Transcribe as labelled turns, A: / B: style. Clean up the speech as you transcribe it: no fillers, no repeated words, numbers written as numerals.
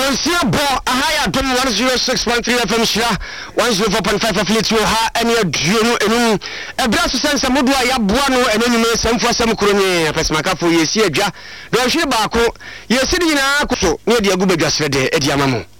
A: Adansia bo ahaya dom 106.3 FM shira 104.5 affiliate ha ene aduonu enum ebra so sense modu ayaboa no enenum semfo asem kronye pesemaka fo yesi adwa do hwe baako yesi nyina koso ne de agu badwasrede edi amamo